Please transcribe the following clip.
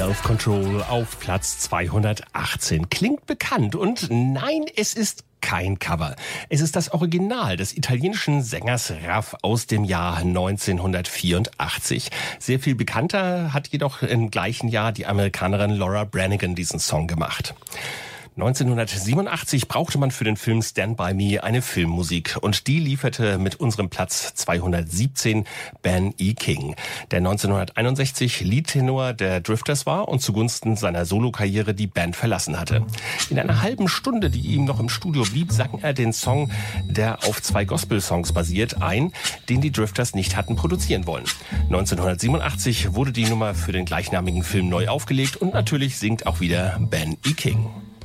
Self-Control auf Platz 218. Klingt bekannt und nein, es ist kein Cover. Es ist das Original des italienischen Sängers Raff aus dem Jahr 1984. Sehr viel bekannter hat jedoch im gleichen Jahr die Amerikanerin Laura Branigan diesen Song gemacht. 1987 brauchte man für den Film Stand By Me eine Filmmusik und die lieferte mit unserem Platz 217 Ben E. King, der 1961 Leadtenor der Drifters war und zugunsten seiner Solokarriere die Band verlassen hatte. In einer halben Stunde, die ihm noch im Studio blieb, sang er den Song, der auf 2 Gospel-Songs basiert, ein, den die Drifters nicht hatten produzieren wollen. 1987 wurde die Nummer für den gleichnamigen Film neu aufgelegt und natürlich singt auch wieder Ben E. King.